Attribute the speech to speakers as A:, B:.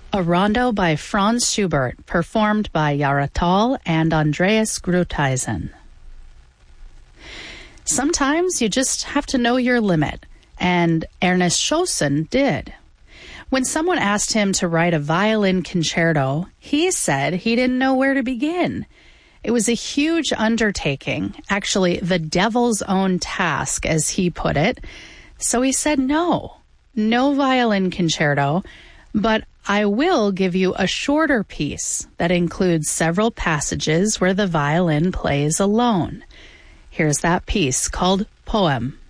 A: A rondo by Franz Schubert, performed by Yara Tall and Andreas Grutheisen. Sometimes you just have to know your limit, and Ernest Schossen did. When someone asked him to write a violin concerto, he said he didn't know where to begin. It was a huge undertaking, actually the devil's own task, as he put it. So he said no violin concerto, but I will give you a shorter piece that includes several passages where the violin plays alone. Here's that piece called Poem.